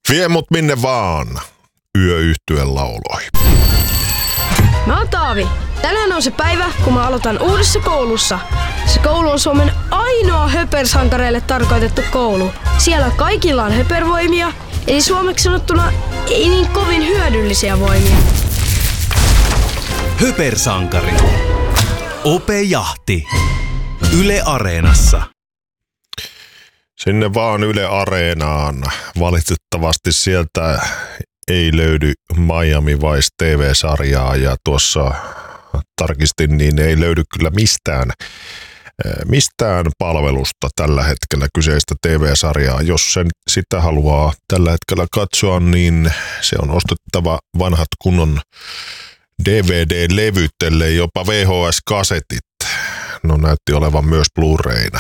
Vie mut minne vaan, yöyhtyeen lauloi. Mä oon Taavi. Tänään on se päivä, kun mä aloitan uudessa koulussa. Se koulu on Suomen ainoa höpersankareille tarkoitettu koulu. Siellä kaikilla on höpervoimia, eli suomeksi sanottuna ei niin kovin hyödyllisiä voimia. Höpersankari. Ope Jahti. Yle Areenassa. Sinne vaan Yle Areenaan. Valitettavasti sieltä ei löydy Miami Vice TV-sarjaa ja tuossa tarkistin, niin ei löydy kyllä mistään palvelusta tällä hetkellä kyseistä TV-sarjaa. Jos sen sitä haluaa tällä hetkellä katsoa, niin se on ostettava vanhat kunnon DVD-levyt, ellei jopa VHS-kasetit. No näytti olevan myös Blu-rayna.